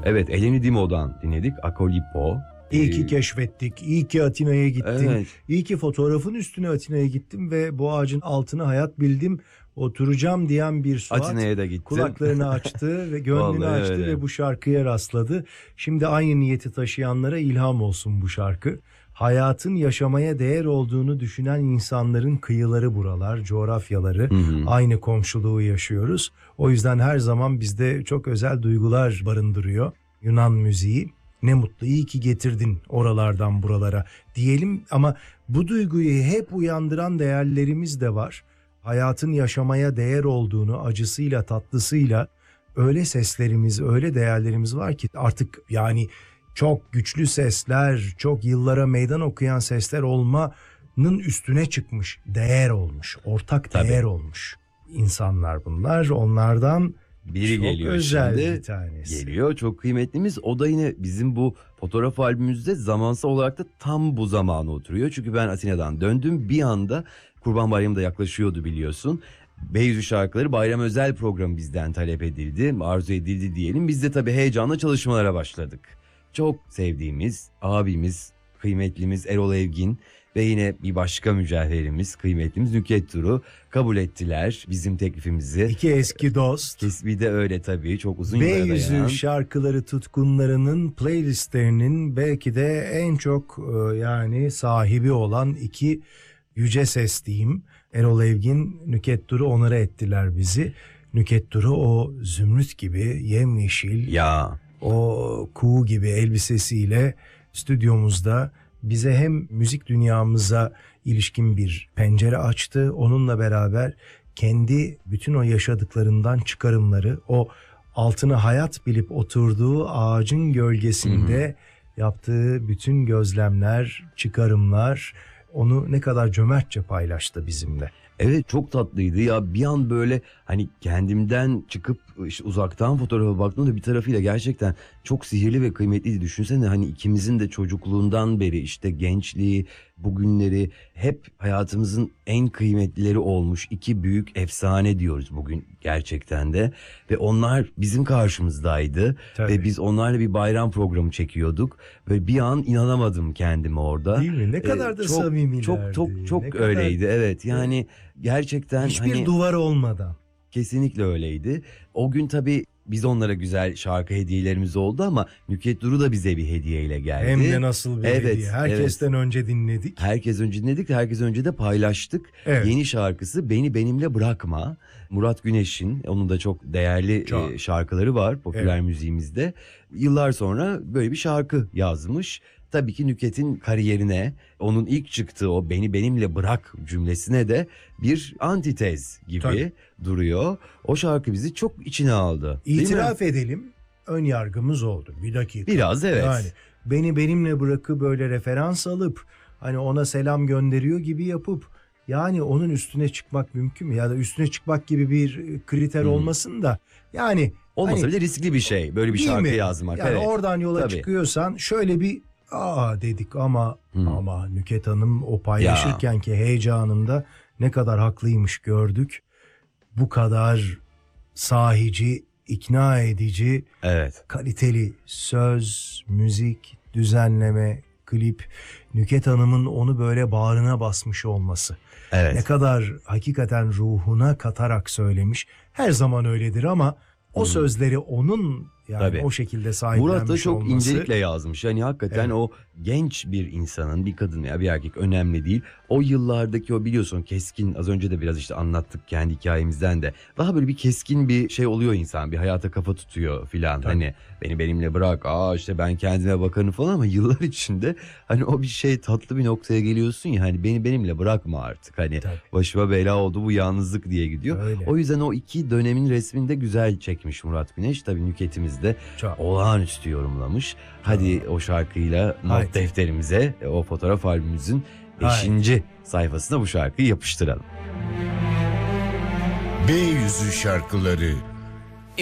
Evet, Eleni Dimo'dan dinledik. Akolipo. İyi ki keşfettik, iyi ki Atina'ya gittim, Evet. iyi ki fotoğrafın üstüne Atina'ya gittim ve bu ağacın altına hayat bildim, oturacağım diyen bir Suat Atina'ya da gittim. kulaklarını açtı ve gönlünü Vallahi açtı öyle. ve bu şarkıya rastladı. Şimdi aynı niyeti taşıyanlara ilham olsun bu şarkı. Hayatın yaşamaya değer olduğunu düşünen insanların kıyıları buralar, coğrafyaları, aynı komşuluğu yaşıyoruz. O yüzden her zaman bizde çok özel duygular barındırıyor Yunan müziği. Ne mutlu, iyi ki getirdin oralardan buralara diyelim, ama bu duyguyu hep uyandıran değerlerimiz de var. Hayatın yaşamaya değer olduğunu acısıyla tatlısıyla öyle seslerimiz, öyle değerlerimiz var ki artık yani çok güçlü sesler, çok yıllara meydan okuyan sesler olmanın üstüne çıkmış, değer olmuş, ortak Tabii. değer olmuş insanlar bunlar. Onlardan Biri çok geliyor özel şimdi. bir tanesi. Geliyor, çok kıymetlimiz. O da yine bizim bu fotoğraf albümümüzde zamansal olarak da tam bu zamana oturuyor. Çünkü ben Atina'dan döndüm. Bir anda Kurban Bayramı da yaklaşıyordu biliyorsun. Beyüzü şarkıları bayram özel programı bizden talep edildi, arzu edildi diyelim. Biz de tabii heyecanla çalışmalara başladık. Çok sevdiğimiz abimiz, kıymetlimiz Erol Evgin ve yine bir başka mücevherimiz, kıymetlimiz Nükhet Duru kabul ettiler bizim teklifimizi. İki eski dost. Kesbi de öyle tabii, çok uzun yıllara Beyüzü dayanan. şarkıları tutkunlarının playlistlerinin belki de en çok yani sahibi olan iki yüce ses diyeyim. Erol Evgin, Nükhet Duru onara ettiler bizi. Nükhet Duru o zümrüt gibi yemyeşil, Ya o kuğu gibi elbisesiyle stüdyomuzda bize hem müzik dünyamıza ilişkin bir pencere açtı. Onunla beraber kendi bütün o yaşadıklarından çıkarımları, o altına hayat bilip oturduğu ağacın gölgesinde yaptığı bütün gözlemler, çıkarımlar onu ne kadar cömertçe paylaştı bizimle. evet, çok tatlıydı ya, bir an böyle hani kendimden çıkıp işte uzaktan fotoğrafa baktığımda bir tarafıyla gerçekten çok sihirli ve kıymetliydi. Düşünsene, hani ikimizin de çocukluğundan beri işte gençliği, bugünleri hep hayatımızın en kıymetlileri olmuş iki büyük efsane diyoruz bugün gerçekten de. Ve onlar bizim karşımızdaydı. Tabii. Ve biz onlarla bir bayram programı çekiyorduk. Ve bir an inanamadım kendime orada. Değil mi? Ne kadar da çok, samimilerdi. Çok Ne kadar- öyleydi, evet. Yani gerçekten Hiçbir hani duvar olmadan. kesinlikle öyleydi. O gün tabii biz onlara güzel şarkı hediyelerimiz oldu ama Nükhet Duru da bize bir hediyeyle geldi. Hem de nasıl bir Evet, hediye. Herkesten önce dinledik. Herkes önce dinledik, herkes önce de paylaştık. Evet. Yeni şarkısı Beni Benimle Bırakma. Murat Güneş'in, onun da çok değerli Çok. şarkıları var popüler müziğimizde. Yıllar sonra böyle bir şarkı yazmış. Tabii ki Nükhet'in kariyerine, onun ilk çıktığı o Beni Benimle Bırak cümlesine de bir antitez gibi Tabii. duruyor. O şarkı bizi çok içine aldı. Değil mi? İtiraf edelim, ön yargımız oldu. Bir dakika. Biraz, evet. Yani beni benimle bırakıp böyle referans alıp hani ona selam gönderiyor gibi yapıp yani onun üstüne çıkmak mümkün mü? Ya da üstüne çıkmak gibi bir kriter olmasın da yani Olmasa hani, bile riskli bir şey böyle bir değil şarkı mi? yazmak. Yani evet. oradan yola Tabii. çıkıyorsan şöyle bir dedik ama Nükhet Hanım o paylaşırken ki heyecanında ne kadar haklıymış gördük. Bu kadar sahici, ikna edici, Evet. kaliteli söz, müzik, düzenleme, klip, Nükhet Hanım'ın onu böyle bağrına basmış olması. Evet. Ne kadar hakikaten ruhuna katarak söylemiş. Her zaman öyledir ama o sözleri onun yani Tabii. o şekilde sahiplenmiş Murat da çok olması. incelikle yazmış. Yani hakikaten Evet. o genç bir insanın, bir kadın veya bir erkek önemli değil. O yıllardaki o biliyorsun keskin, az önce de biraz işte anlattık kendi hikayemizden de. Daha böyle bir keskin bir şey oluyor insan. Bir hayata kafa tutuyor filan. Tabii. Hani beni benimle bırak, işte ben kendime bakarım falan, ama yıllar içinde hani o bir şey, tatlı bir noktaya geliyorsun ya, hani beni benimle bırakma artık. Hani Tabii. başıma bela oldu bu yalnızlık diye gidiyor. Öyle. O yüzden o iki dönemin resmini de güzel çekmiş Murat Güneş. Tabii Nükhet'imiz de Çok. olağanüstü yorumlamış. Hadi o şarkıyla not Haydi. defterimize, o fotoğraf albümümüzün 5. sayfasına bu şarkıyı yapıştıralım. B yüzü şarkıları